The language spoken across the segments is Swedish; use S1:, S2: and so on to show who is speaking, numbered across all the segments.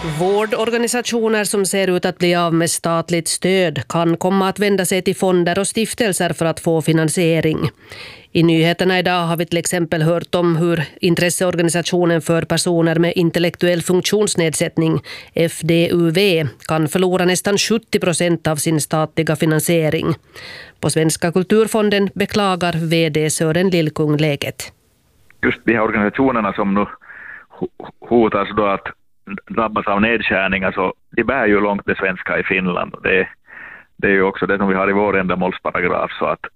S1: Vårdorganisationer som ser ut att bli av med statligt stöd kan komma att vända sig till fonder och stiftelser för att få finansiering. I nyheterna idag har vi till exempel hört om hur intresseorganisationen för personer med intellektuell funktionsnedsättning, FDUV, kan förlora nästan 70% av sin statliga finansiering. På Svenska kulturfonden beklagar vd Sören Lillkung läget.
S2: Just de här organisationerna som nu hotas då att drabbas av nedskärningar, så de bär ju långt det svenska i Finland. Det är ju också det som vi har i vår ändamålsparagraf,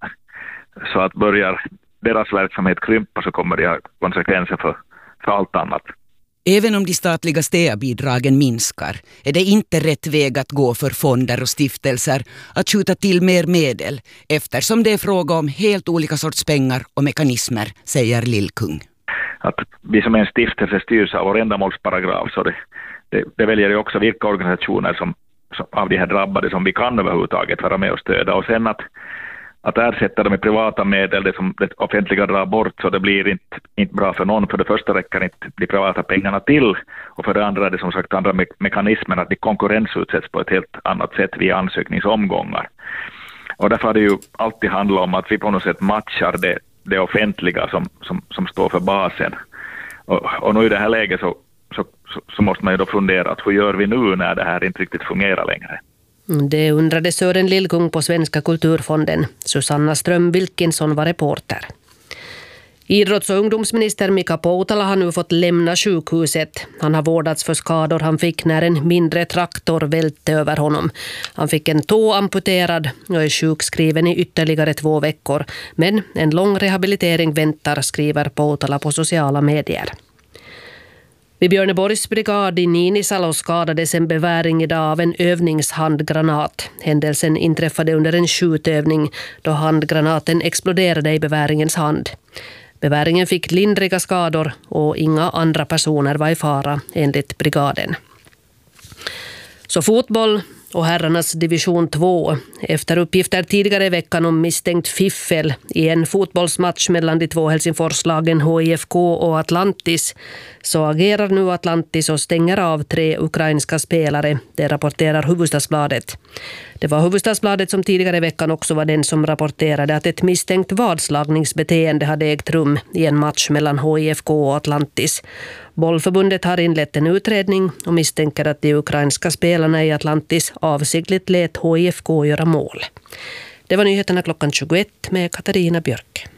S2: så att börjar deras verksamhet krympa så kommer det ha konsekvenser för allt annat.
S3: Även om de statliga STEA-bidragen minskar är det inte rätt väg att gå för fonder och stiftelser att skjuta till mer medel, eftersom det är fråga om helt olika sorts pengar och mekanismer, säger Lillkung.
S2: Att vi som är en stiftelse styrs av vår ändamålsparagraf, så det väljer ju också vilka organisationer som av de här drabbade som vi kan överhuvudtaget vara med och stödja. Och sen att ersätta dem med privata medel, det som det offentliga drar bort, så det blir inte bra för någon. För det första räcker inte de privata pengarna till, och för det andra är det som sagt andra mekanismer att de konkurrensutsätts på ett helt annat sätt via ansökningsomgångar. Och därför har det ju alltid handlat om att vi på något sätt matchar det offentliga som står för basen. Och nu i det här läget så måste man ju då fundera att hur gör vi nu när det här inte riktigt fungerar längre.
S1: Det undrade Sören Lillkung på Svenska kulturfonden. Susanna Ström-Wilkinson var reporter. Idrotts- och ungdomsminister Mika Poutala har nu fått lämna sjukhuset. Han har vårdats för skador han fick när en mindre traktor välte över honom. Han fick en tå amputerad och är sjukskriven i ytterligare 2 veckor. Men en lång rehabilitering väntar, skriver Poutala på sociala medier. Vid Björneborgs brigad i Niinisalo skadades en beväring idag av en övningshandgranat. Händelsen inträffade under en skjutövning då handgranaten exploderade i beväringens hand. Beväringen fick lindriga skador och inga andra personer var i fara, enligt brigaden. Så fotboll och herrarnas division 2. Efter uppgifter tidigare i veckan om misstänkt fiffel i en fotbollsmatch mellan de 2 Helsingforslagen HIFK och Atlantis, så agerar nu Atlantis och stänger av 3 ukrainska spelare. Det rapporterar Hufvudstadsbladet. Det var Hufvudstadsbladet som tidigare i veckan också var den som rapporterade att ett misstänkt vadslagningsbeteende hade ägt rum i en match mellan HIFK och Atlantis. Bollförbundet har inlett en utredning och misstänker att de ukrainska spelarna i Atlantis avsiktligt lät HIFK göra mål. Det var nyheterna klockan 21 med Katarina Björk.